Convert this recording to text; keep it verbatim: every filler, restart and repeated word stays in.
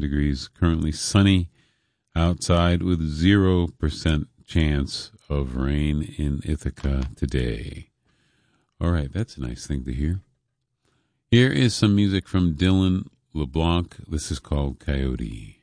degrees. Currently sunny outside with zero percent chance of rain in Ithaca today. All right, that's a nice thing to hear. Here is some music from Dylan LeBlanc. This is called Coyote.